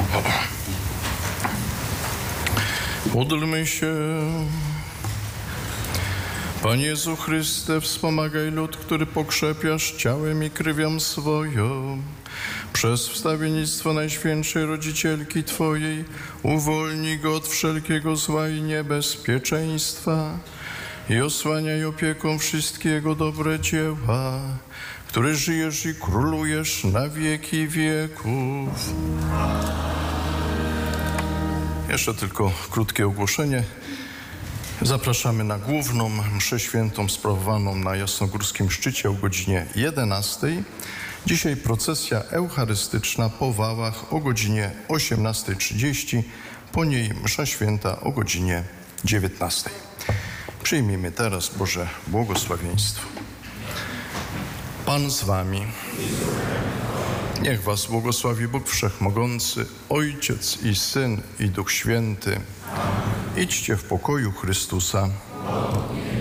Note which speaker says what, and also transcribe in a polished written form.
Speaker 1: Módlmy się. Panie Jezu Chryste, wspomagaj lud, który pokrzepiasz ciałem i krwią swoją. Przez wstawiennictwo Najświętszej Rodzicielki Twojej uwolnij go od wszelkiego zła i niebezpieczeństwa i osłaniaj opieką wszystkie jego dobre dzieła, który żyjesz i królujesz na wieki wieków. Jeszcze tylko krótkie ogłoszenie. Zapraszamy na główną mszę świętą sprawowaną na Jasnogórskim Szczycie o godzinie 11. Dzisiaj procesja eucharystyczna po wałach o godzinie 18:30, po niej msza święta o godzinie 19. Przyjmijmy teraz Boże błogosławieństwo. Pan z wami. Niech was błogosławi Bóg Wszechmogący, Ojciec i Syn i Duch Święty. Idźcie w pokoju Chrystusa.